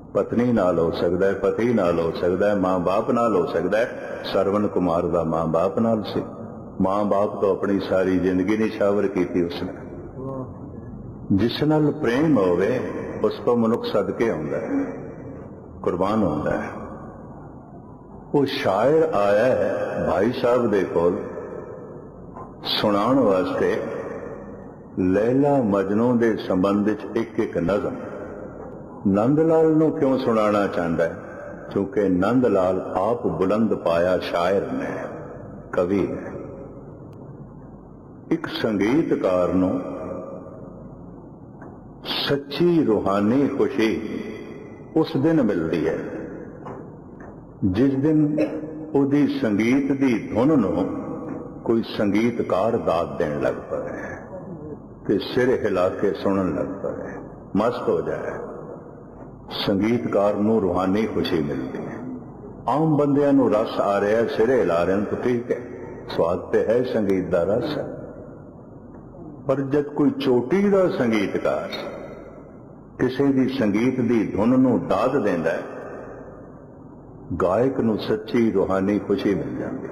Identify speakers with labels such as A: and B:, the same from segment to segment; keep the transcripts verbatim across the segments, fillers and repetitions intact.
A: पत्नी नाल हो सकता है, पति नाल हो सकता है, माँ बाप नाल हो सकता है। सरवण कुमार दा माँ बाप नाल सी। माँ बाप तो अपनी सारी जिंदगी निछावर की थी उसने। जिस नाल प्रेम होवे उस तो मनुख सदके आउंदा है, कुर्बान होता है। वो शायर आया है भाई साहब दे कोल सुनाउण वास्ते लैला मजनू दे संबंध च एक एक नज़म। नंद लाल नूं क्यों सुनाना चाहता है? क्योंकि नंद लाल आप बुलंद पाया शायर ने, कवि है। एक संगीतकार नूं सच्ची रूहानी खुशी उस दिन मिलती है जिस दिन उहदी संगीत दी धुन नूं कोई संगीतकार दाद देण लग पए ते सिर हिला के सुनन लग पए, मस्त हो जाए। संगीतकार नूं रूहानी खुशी मिलती है। आम बंदियां नूं रस आ रहा है, सिर हिला रहे हैं तो ठीक है, स्वाद ते है, संगीत दा रस है। पर जब कोई चोटी दा संगीतकार किसी दी संगीत दी धुन नूं दाद देंदा है, गायक नूं सच्ची रूहानी खुशी मिल जाती।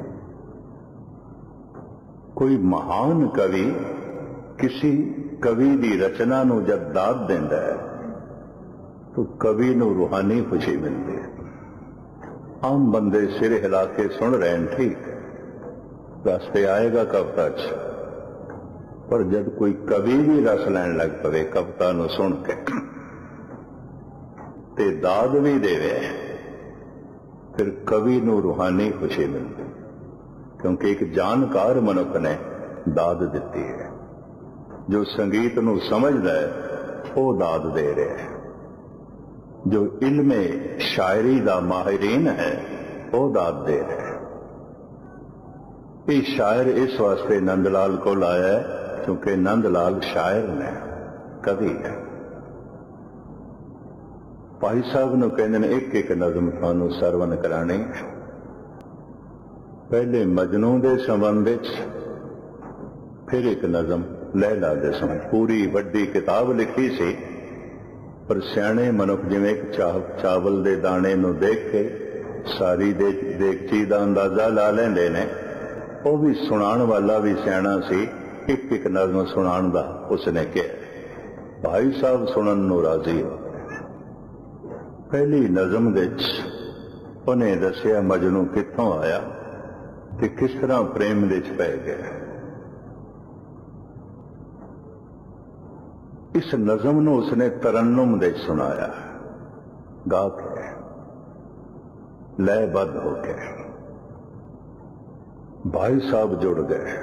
A: कोई महान कवि किसी कवि दी रचना नूं जब दाद देंदा है तो कवि नूं रूहानी खुशी मिलती है। आम बंदे सिर हिला के सुन रहे हैं, ठीक है, रास्ते आएगा कविता च। पर जब कोई कवि भी रस लैन लग पवे कविता नूं सुन के ते दाद भी देवे, फिर कवि नूं रूहानी खुशी मिलती, क्योंकि एक जानकार मनुख ने दाद दिती है। जो संगीत नूं समझदा है वो दाद दे रहा है, जो इल्मे शायरी दा माहिरीन है वो दाद दे रहे हैं। ये शायर इस वास्ते नंदलाल को लाया है क्योंकि नंदलाल शायर ने, कवि है। भाई साहब नूं कहंदे ने एक एक नज़म तुहानूं सरवण कराणी। पहले मजनू दे संबंध विच, फिर एक नज़म लैला दे संबंध। पूरी वड्डी किताब लिखी सी, पर सियाणे मनुख जिवें एक चा, चावल दे दाणे नूं देख के सारी दे देगची दा अंदाजा ला लैंदे ने, वो भी सुनाण वाला भी सियाणा सी। एक एक नज़म सुनाण दा उसने कहा। भाई साहब सुनन नूं राजी हो। पहली नज़म विच उन्हें दसिया मजनू कित्थों आया ते किस तरह प्रेम विच पै गया। इस नज़म नूं उसने तरन्नुम दे सुनाया, गा के, लयबद्ध हो के। भाई साहब जुड़ गए।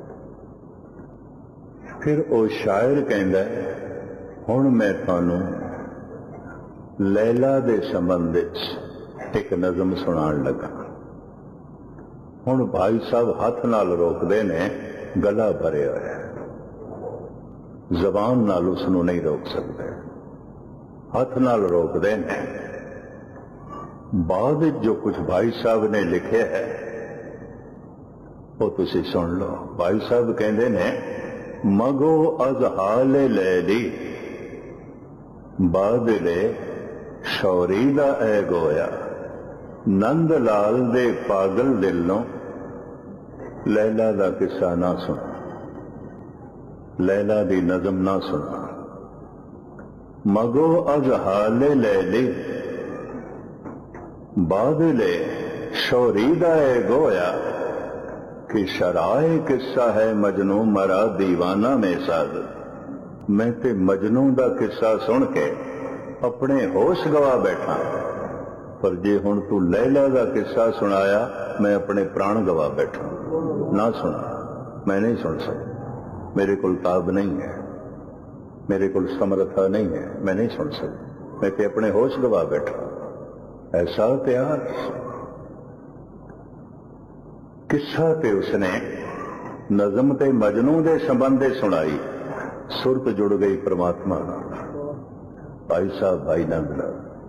A: फिर वो शायर कहंदा है, हुण मैं तुहानूं लैला दे संबंध विच एक नज़म सुनाण लगा। हुण भाई साहब हथ नाल रोकदे ने, गला भरिया होया है, जबान नाल उसनूं नहीं रोक सकते, हथ नाल रोकदे ने। बाद जो कुछ भाई साहब ने लिखे है वो तुसी सुन लो। भाई साहब कहंदे ने, मगो अज हाले लैली बादले शौरी दा ऐ गोया, नंद लाल दे पागल दिल नूं लैला दा किस्सा ना सुना, लैला दी नज़म ना सुना। मगो अज हाले लैली बादले शौरी दा ऐ गोया, कि शराए किस्सा है मजनू मरा दीवाना में साद। मैं ते मजनू दा किस्सा सुन के अपने होश गवा बैठा, पर जे हुण तू लैला दा किस्सा सुनाया मैं अपने प्राण गवा बैठा। ना सुना, मैं नहीं सुन सकता, मेरे को ताब नहीं है, मेरे को समर्था नहीं है, मैं नहीं सुन सकता, मैं ते अपने होश गवा बैठा। ऐसा प्यार किस्सा ते उसने नज़म ते मजनू दे संबंध सुनाई, सुरत जुड़ गई परमात्मा नाल। भाई साहब भाई नंदलाल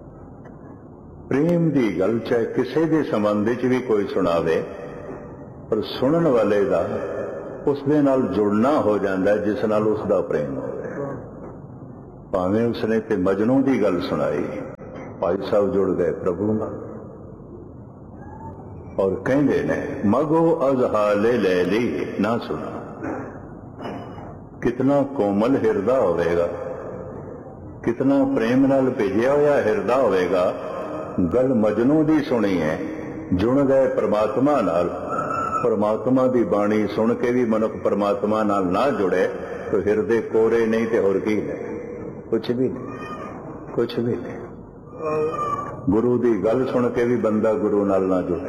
A: प्रेम दी गल चाहे किसी दे संबंध च भी कोई सुनावे, पर सुनन वाले दा उस दे नाल जुड़ना हो जाता है जिस नाल उसका प्रेम हो। भावें उसने ते मजनू दी गल सुनाई, भाई साहब जुड़ गए प्रभु नाल और कहते ने मगो अजहाले ले ली ना सुना। कितना कोमल हिरदा होवेगा, कितना प्रेम नाल भेजिया होया हिरदा होवेगा। गल मजनू दी सुनी है, जुड़ गए परमात्मा नाल। परमात्मा दी बाणी सुन के भी मनुख परमात्मा नाल ना जुड़े तो हिरदे कोरे नहीं ते होर की है, कुछ भी नहीं, कुछ भी नहीं। गुरु दी गल सुन के भी बंदा गुरु नाल ना जुड़े,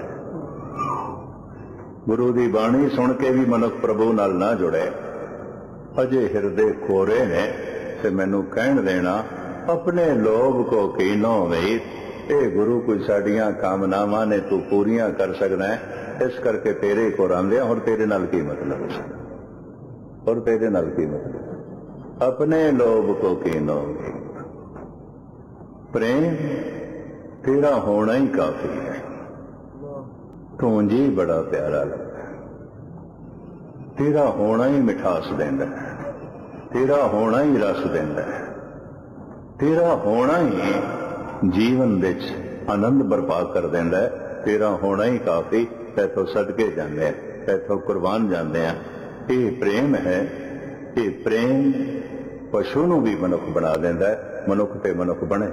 A: गुरु दी बाणी सुन के भी मनुख प्रभु नाल ना जुड़े, अजे हिरदे कोरे ने। ते मैनू कहण देना अपने लोभ को कीनो मीत, ए गुरु कोई साडियां कामनावां ने तू पूरियां कर सकदा है, इस करके तेरे को आंदे और तेरे नाल की मतलब, और तेरे नाल की मतलब। अपने लोभ को कीनो मीत, प्रेम तेरा होना ही काफी है। तू जी बड़ा प्यारा लगता है, तेरा होना ही मिठास देंदा है, तेरा होना ही रस देंदा है, तेरा होना ही जीवन विच आनंद बर्पा कर देंदा है। तेरा होना ही काफी, तैथों सदके जाते हैं, तैथों कुर्बान जाते हैं। ये प्रेम है, ये प्रेम पशु नूं भी मनुख बना देंदा है, मनुख ते मनुख बने।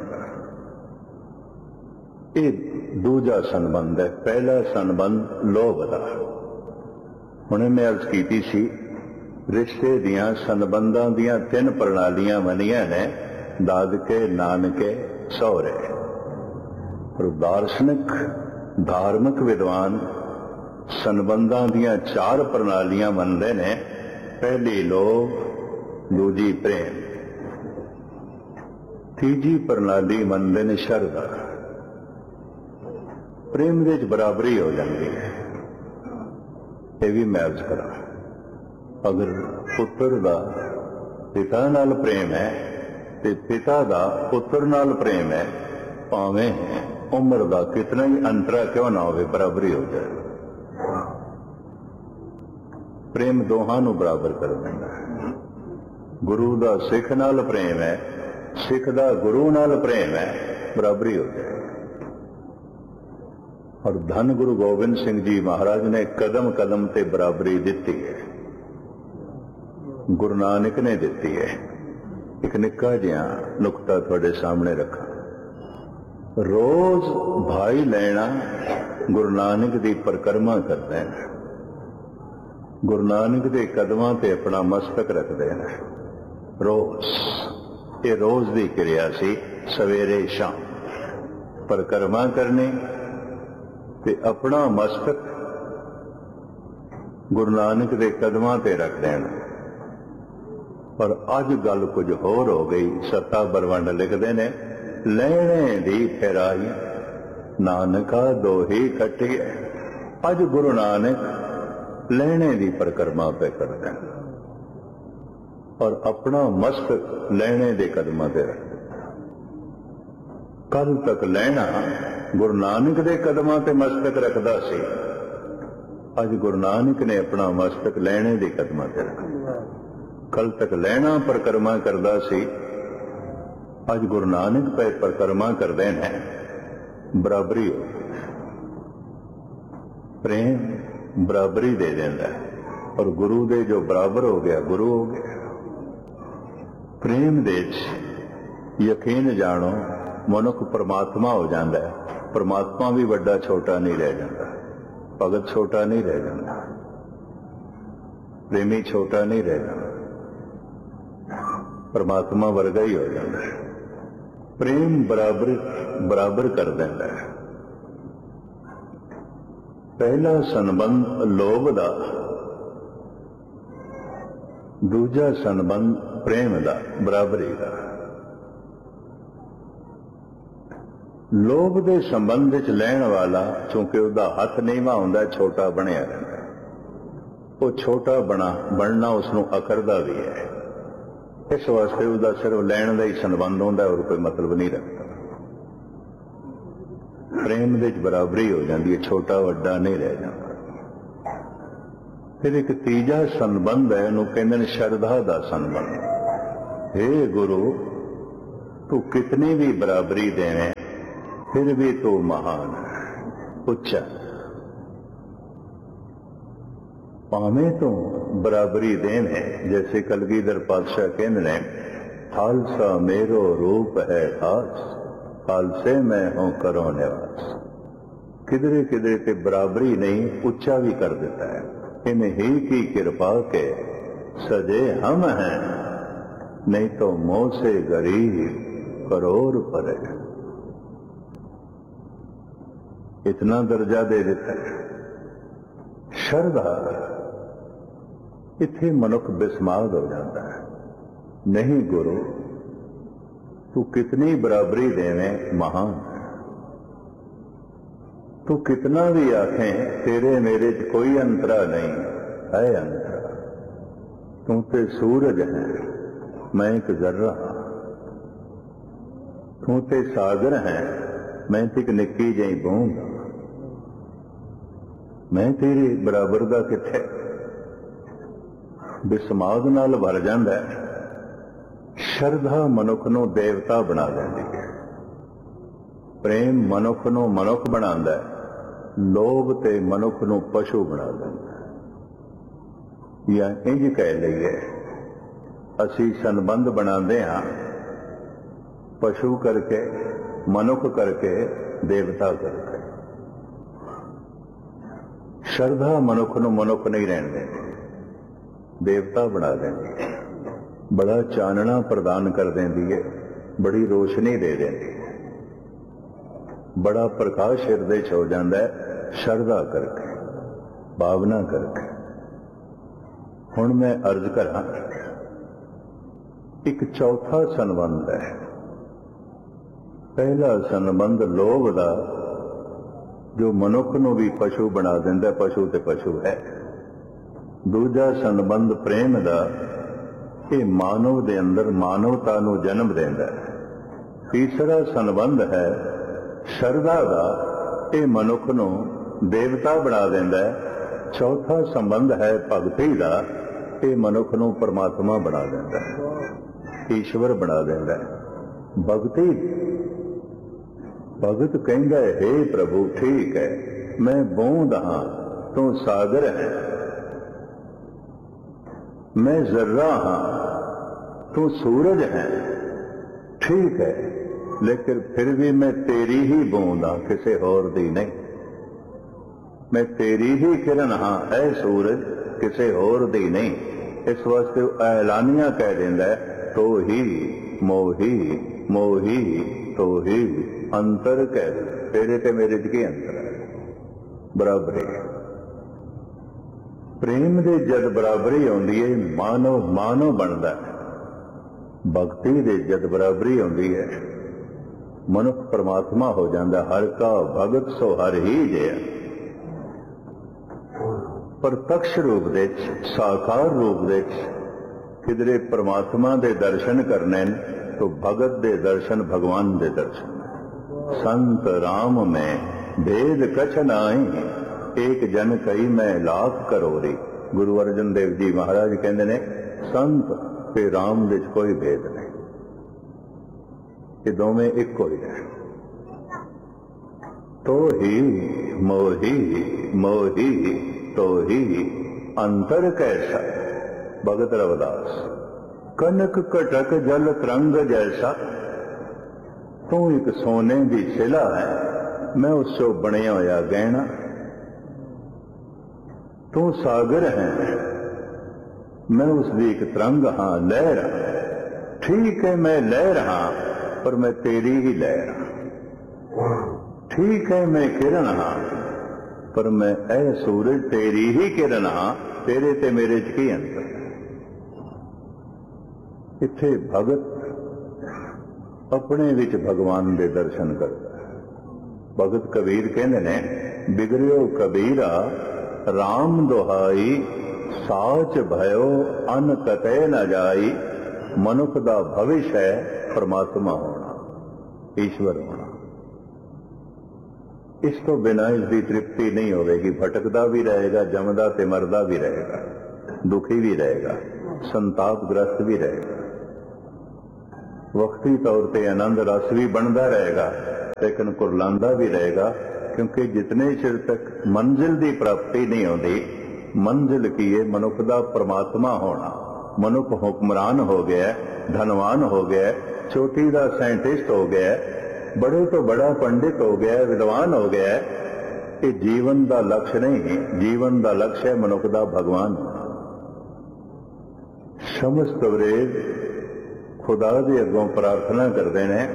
A: ये दूजा संबंध है। पहला संबंध लोभ दा। हुणे मैं अर्ज कीती सी रिश्ते दियां संबंधां दियां तीन प्रणालियां बनियां ने, दादके, नानके, सौरे। और दार्शनिक धार्मिक विद्वान संबंधां दियां चार प्रणालियां मनदे ने। पहली लोभ, दूजी प्रेम, तीजी प्रणाली मनदे ने शरधा। प्रेम दे विच बराबरी हो जाती है। ये भी मैं अर्ज करा, अगर पुत्र दा पिता नाल प्रेम है ते पिता दा पुत्र नाल प्रेम है, भावें उम्र दा कितना ही अंतरा क्यों ना हो, बराबरी हो जाए। प्रेम दोहां नूं बराबर कर देंदा है। गुरु दा सिख नाल प्रेम है, सिख दा गुरु नाल प्रेम है, बराबरी हो जाए। और धन गुरु गोबिंद सिंह जी महाराज ने कदम कदम ते बराबरी दिती है, गुरु नानक ने दिती है। एक निक्का जिहा नुकता थोड़े सामने रखा। रोज भाई लेना गुरु नानक दी परिक्रमा करते हैं, गुरु नानक दे कदमां ते अपना मस्तक रखते हैं रोज। ये रोज दी क्रिया सी, सवेरे शाम परिक्रमा करनी ते अपना मस्तक गुरु नानक दे कदमां ते रख देना। पर अज गल कुछ होर हो गई। सत्ता बरवंड लिखते ने, लैणे दी फेराई नानका दोही खट्टी है। अज गुरु नानक लैणे दी परिक्रमा पे करते हैं और अपना मस्तक लैणे दे कदमां ते रख। कल तक लैना गुरु नानक दे कदमां ते मस्तक रखदा सी, अज गुरु नानक ने अपना मस्तक लैणे दे कदमां ते रखा। कल तक लैना परिक्रमा करदा सी, अज गुरु नानक पे परिक्रमा करदे ने, बराबरी हो। प्रेम बराबरी दे देंदा है और गुरु दे जो बराबर हो गया गुरु हो गया। प्रेम दे यकीन जानो मनुख परमात्मा हो जाता है। परमात्मा भी बड़ा छोटा नहीं रह जाता, भगत छोटा नहीं रह जाता, प्रेमी छोटा नहीं रह जाता, परमात्मा वर्गा ही हो जाता है। प्रेम बराबर बराबर कर देता है। पहला संबंध लोभ दा, दूजा संबंध प्रेम दा, बराबरी दा। लोभ दे संबंध च लैण वाला चूंकि उसका हथ नीवा हुंदा, छोटा बनिया रहंदा। वो छोटा बना बनना उसनूं अकरदा भी है। इस वास्ते उसका सिर्फ लैण का ही संबंध होंदा और कोई मतलब नहीं रखता। प्रेम दे बराबरी हो जाती है, छोटा वड्डा नहीं रह जाता। फिर एक तीजा संबंध है, उन्होंने कहते हैं श्रद्धा का संबंध। हे गुरु, तू कितनी भी बराबरी देवे फिर भी तो महान है, उच्चा। भावें तो बराबरी देन है, जैसे कलगीधर पातशाह कहते ने, खालसा मेरो रूप है खास, खालसे मैं हूं करो निवास। किधरे किधरे ते बराबरी नहीं, उच्चा भी कर देता है। इन ही की कृपा के सजे हम हैं, नहीं तो मोह से गरीब करोड़ परे। इतना दर्जा दे देता है। शरधा इत्थे मनुख बिस्माद हो जाता है। नहीं गुरु, तू कितनी बराबरी देवें महान, तू कितना भी आखें तेरे मेरे च कोई अंतरा नहीं है। अंतरा तू ते सूरज है, मैं एक जर्रा, तू ते सागर है, मैं ते एक निक्की जही बूंद, मैं तेरे बराबर दा किथे। बिस्माद नाल भर जांदा है। शरधा मनुख नूं देवता बना देंदी है। प्रेम मनुख नूं मनुख बनांदा है। लोभ ते मनुख नूं पशु बना देंदा है। या इंज कह लईए, असी संबंध बनाते हाँ पशु करके, मनुख करके, देवता करके। श्रद्धा मनुख नूं मनुख नहीं रहन देंदी, देवता बना देंदी है। बड़ा चानना प्रदान कर देंदी है, बड़ी रोशनी दे देंदी है, बड़ा प्रकाश हिरदे च हो जाता है श्रद्धा करके, भावना करके। हुण मैं अर्ज करा, एक चौथा संबंध है। पहला संबंध लोभ दा, जो मनुख नूं भी पशु बना देंदा, पशु ते पशु है। दूजा संबंध प्रेम दा, ये मानव दे अंदर मानवता नूं जन्म देंदा है। तीसरा संबंध है श्रद्धा दा, ये मनुख नूं देवता बना देंदा है। चौथा संबंध है भगती दा, ये मनुख नूं परमात्मा बना देंदा है, ईश्वर बना देंदा है। भगती भगत कहंदा है, हे प्रभु ठीक है, मैं बूंद हां, तू सागर है, मैं जर्रा हां, तू सूरज है, ठीक है, लेकिन फिर भी मैं तेरी ही बूंद हां, किसी होर दी नहीं। मैं तेरी ही किरण हां, ऐ सूरज, किसी होर दी नहीं। इस वास्ते ऐलानिया कह देंदा है, तो ही मोही मोही तो ही अंतर कह, तेरे ते मेरे च की अंतर है, बराबरी। प्रेम दे जद बराबरी आउंदी है, मानव मानव बनदा है। भगती दे जद बराबरी आउंदी है, मनुख परमात्मा हो जाता। हर का भगत सो हर ही जिया। प्रत्यक्ष रूप दे, साकार रूप दे, किधरे परमात्मा दे दर्शन करने तो भगत दे दर्शन भगवान दे दर्शन। संत राम में भेद कछ नाई, एक जन कई मैं लाख करोड़ी। गुरु अर्जन देव जी महाराज कहते ने, संत ते राम दे कोई भेद नहीं, ये दोवें एक ही है। तो ही मोही मोही तो ही अंतर कैसा। भगत रविदास, कनक कटक जल तरंग जैसा, तू एक सोने की शिला है, मैं उससे बनया होया गहना। तू सागर है, मैं उसकी एक तरंग हाँ, लहर। ठीक है मैं लहर हाँ, पर मैं तेरी ही लहर हाँ। ठीक है मैं किरण हाँ, पर मैं ऐ सूरज तेरी ही किरण हाँ, तेरे ते मेरे च की अंतर है। इत्थे भगत अपने विच भगवान दे दर्शन करता है। भगत कबीर कहते ने, बिगड़ियो कबीरा राम दुहाई, साच भयो अन कते न जाई। मनुख दा भविष्य है परमात्मा होना, ईश्वर होना। इस तो बिना इसकी तृप्ति नहीं होगी। भटकदा भी रहेगा, जमदा ते मरदा भी रहेगा, दुखी भी रहेगा, संतापग्रस्त भी रहेगा, वक्ती तौर पर आनंद रस भी बनता रहेगा, लेकिन कुरलांदा भी रहेगा, क्योंकि जितने चिर तक मंजिल की प्राप्ति नहीं आती, मंजिल की है मनुख का परमात्मा होना। मनुख हुक्मरान हो गया, धनवान हो गया, चोटी का साइंटिस्ट हो गया, बड़े तो बड़ा पंडित हो गया, विद्वान हो गया। ये जीवन का लक्ष्य नहीं, जीवन का लक्ष्य है मनुख का भगवान। समस्त अंग्रेज खुदा के अगों प्रार्थना करते हैं,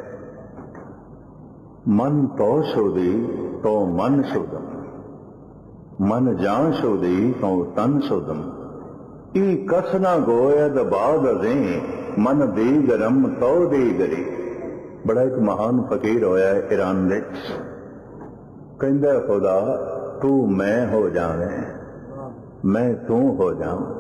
A: मन तो शोधी तो मन शोधम, मन जान शोधी तो तन शोधम, ई कसना गोयद बाद अजे मन दी गरम तो दी गरी। बड़ा एक महान फकीर होया है ईरान दे, कहंदा खुदा तू मैं हो जावे, मैं तू हो जावां,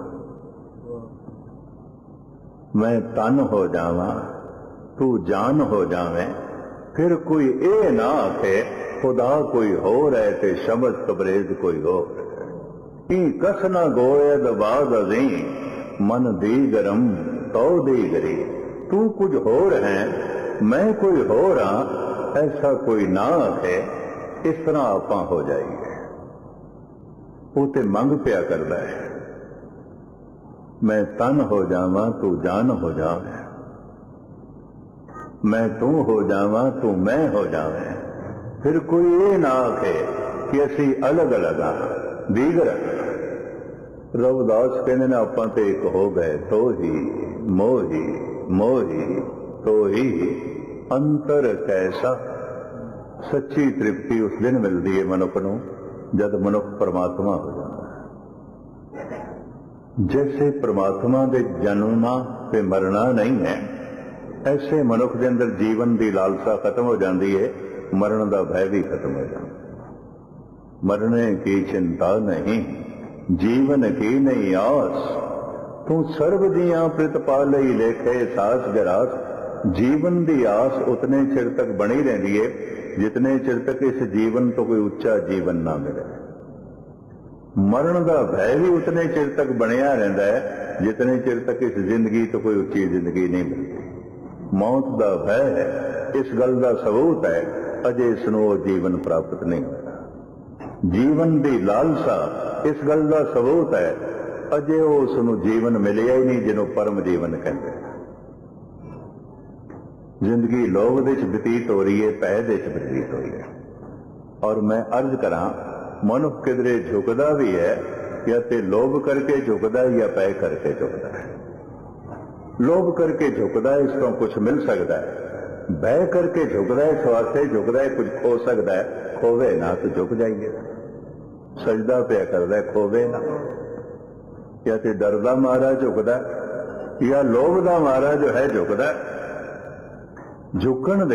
A: मैं तन हो जावा, तू जान हो जावे। फिर कोई ए ना आखे खुदा कोई हो रहे ते शब्द कबरेज कोई हो। ई कसना गोयद बाद अजी मन दी गरम तो दी गरी। तू कुछ हो रहे मैं कोई हो रहा, ऐसा कोई ना आखे। इस तरह आप हो जाइए। वो ते मंग पिया करता है, मैं तन हो जावा तू जान हो जावे, मैं तू हो जावा तू मैं हो जावे। फिर कोई ये ना आखे कि असी अलग अलग हाँ दीगर। रविदास कहने ने आपां ते एक हो गए, तो ही मोही मोही तो ही अंतर कैसा। सच्ची तृप्ति उस दिन मिलती है मनुख नूं जद मनुख परमात्मा हो जाता है। जैसे परमात्मा के जन्मना ते मरना नहीं है, ऐसे मनुख के अंदर जीवन की लालसा खत्म हो जाती है, मरण का भय भी खत्म हो जाता। मरने की चिंता नहीं, जीवन की नहीं आस, तू सर्व जिया प्रतिपाल लेखे सास गरास। जीवन की आस उतने चिर तक बनी रहती है जितने चिर तक इस जीवन तो कोई उच्चा जीवन ना मिले। मरण का भय भी उतने चिर तक बनया रहता है जितने चिर तक इस जिंदगी तो कोई उच्ची जिंदगी नहीं मिलती। मौत का भय है, इस गल का सबूत है अजे इसनों जीवन प्राप्त नहीं होता। जीवन की लालसा इस गल का सबूत है अजे उसनों जीवन मिलिया ही नहीं जिन्हों परम जीवन कहते हैं। जिंदगी लोभ दे च बतीत हो रही है, पै दे च बतीत हो रही है। और मैं अर्ज करा मनुख किधरे झुकदा भी है या ते लोभ करके झुकदा है या पै करके झुकदा है। लोभ करके झुकदा है, इसको कुछ मिल सकता है। भय करके झुकदा है, इस वास्ते झुकदा है कुछ खो सकता है। खोवे ना तो झुक जाइए। सजदा पे करदा है, खोवे ना। या ते डर दा मारा झुकदा या लोभ दा मारा जो है झुकदा। झुकण दे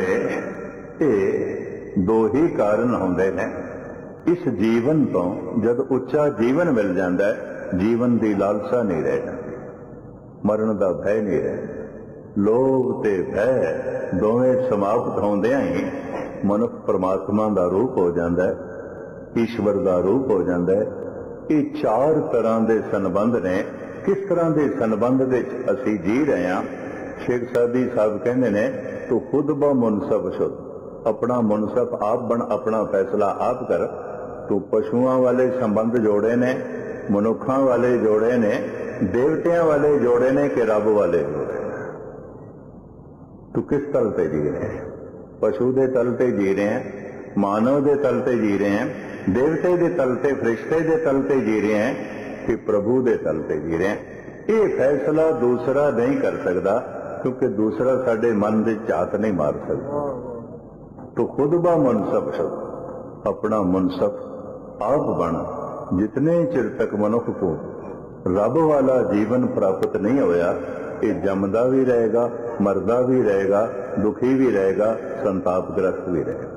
A: दो ही कारण होंदे ने। इस जीवन तो जब उच्चा जीवन मिल जाता है, जीवन की लालसा नहीं रह जाती, मरण का भय नहीं रह। लोभ ते भय दोवें समाप्त होंदियां ही मनुख परमात्मा का रूप हो जाता है, ईश्वर का रूप हो जाता है। ये चार तरह के संबंध ने। किस तरह के संबंध विच असी जी रहे हैं? शेख सादी साहब कहते ने तू खुद ब मुनसफ शुद्ध, अपना मुनसफ आप बन, अपना फैसला आप कर। तू पशुओं वाले संबंध जोड़े ने, मनुखों वाले जोड़े ने, देवतियां वाले जोड़े ने कि रब वाले जोड़े ने। तू किस तल पे जी रहे हैं? पशु के तल पे जी रहे हैं, मानव के तल पे जी रहे हैं, देवते के तल पे, फरिश्ते के तल पे जी रहे हैं कि प्रभु के तल पे जी रहे हैं? ये फैसला दूसरा नहीं कर सकता, क्योंकि दूसरा साडे मन के झात नहीं मार सकता। तो खुद बा मुनसफ शुद्ध, अपना मुनसफ आप बन। जितने चिर तक मनुख को रब वाला जीवन प्राप्त नहीं होया, ये जमदा भी रहेगा, मरदा भी रहेगा, दुखी भी रहेगा, संतापग्रस्त भी रहेगा।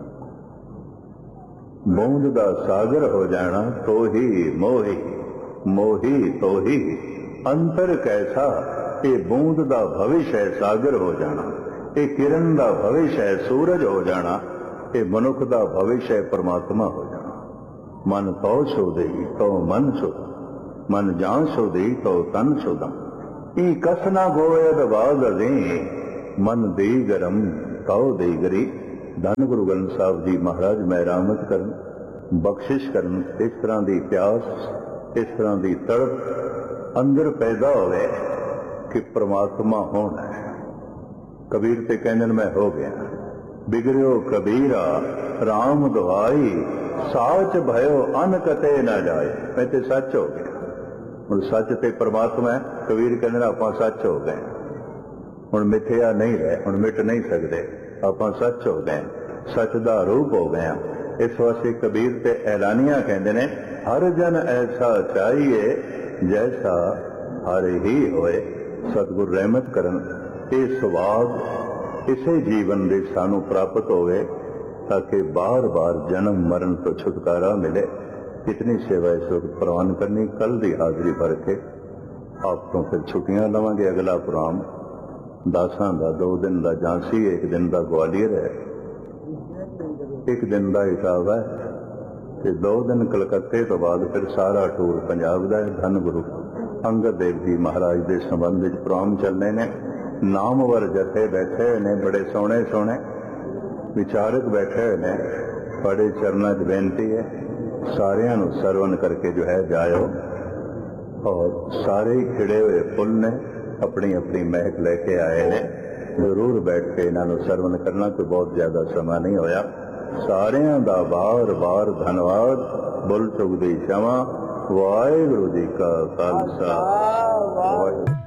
A: बूंद का सागर हो जाना तो ही मोही, मोही तो ही अंतर कैसा। ये बूंद का भविष्य है सागर हो जाना, ये किरण का भविष्य है सूरज हो जाना, ये मनुख का भविष्य है परमात्मा हो जाना। मन तो शोधे तो मन शुद्ध, मन जान शोधे तो तन शुद्धम। ई कसना गोयद बाद अजे मन दी गरम तो दी गरी। ਧੰਨ ਗੁਰੂ ਗ੍ਰੰਥ ਸਾਹਿਬ ਜੀ ਮਹਾਰਾਜ ਮਿਹਰਾਮਤ ਕਰਨ, ਬਖਸ਼ਿਸ਼ ਕਰਨ। ਇਸ ਤਰ੍ਹਾਂ ਦੀ ਪਿਆਸ, ਇਸ ਤਰ੍ਹਾਂ ਦੀ ਤੜਪ ਅੰਦਰ ਪੈਦਾ ਹੋਵੇ ਕਿ ਪ੍ਰਮਾਤਮਾ ਹੋਣਾ ਹੈ। ਕਬੀਰ ਤੇ ਕਹਿੰਦੇ ਮੈਂ ਹੋ ਗਿਆ, ਬਿਗੜਿਓ ਕਬੀਰਾ ਰਾਮ ਦੁਹਾਈ, ਸਾਚ ਭਇਓ ਅਨ ਕਤੇ ਨਾ ਜਾਏ। ਮੈਂ ਤੇ ਸੱਚ ਹੋ ਗਿਆ। ਹੁਣ ਸੱਚ ਤੇ ਪ੍ਰਮਾਤਮਾ ਹੈ। ਕਬੀਰ ਕਹਿੰਦੇ ਆਪਾਂ ਸੱਚ ਹੋ ਗਏ, ਹੁਣ ਮਿੱਥਿਆ ਨਹੀਂ ਰਹੇ, ਹੁਣ ਮਿਟ ਨਹੀਂ ਸਕਦੇ, ਆਪਾਂ ਸੱਚ ਹੋ ਗਏ, ਸੱਚ ਦਾ ਰੂਪ ਹੋ ਗਏ। ਇਸ ਵਾਸਤੇ ਕਬੀਰ ਤੇ ਐਲਾਨੀਆਂ ਕਹਿੰਦੇ ਨੇ, ਹਰ ਜਨ ਐਸਾ ਚਾਹੀਏ ਜੈਸਾ ਹਰ ਹੀ ਹੋਏ। ਸਤਿਗੁਰ ਰਹਿਮਤ ਕਰਨ ਇਹ ਸੁਭਾਗ ਇਸੇ ਜੀਵਨ ਦੇ ਸਾਨੂੰ ਪ੍ਰਾਪਤ ਹੋਵੇ ਤਾਂ ਕਿ ਬਾਰ-ਬਾਰ ਜਨਮ ਮਰਨ ਤੋਂ ਛੁਟਕਾਰਾ ਮਿਲੇ। इतनी सेवा इस वक्त प्रवान करनी। कल की हाजिरी भर के आप तो फिर छुट्टियां लवांगे। अगला प्रोग्राम दासां दा, दो दिन का झांसी, एक दिन का ग्वालियर है, एक दिन का इटावा है, ते दो दिन कलकत्ते तो बाद फिर सारा टूर पंजाब का है। धन गुरु अंगद देव जी महाराज के संबंध में प्रोग्राम चलने ने। नामवर जथे बैठे ने, बड़े सोहने सोहने विचारक बैठे ने। बड़े चरणों च बेनती है सारियां नूं सरवण करके जो है जायो। और सारे ही खिड़े हुए फुल ने, अपनी अपनी महक लेके आए ने। जरूर बैठ के इन्हां नूं सरवण करना, कोई बहुत ज्यादा समा नहीं होया। सारियां दा बार बार धन्यवाद। बुल चुगदी क्षमा। वाहिगुरू जी का खालसा, वाहिगुरू।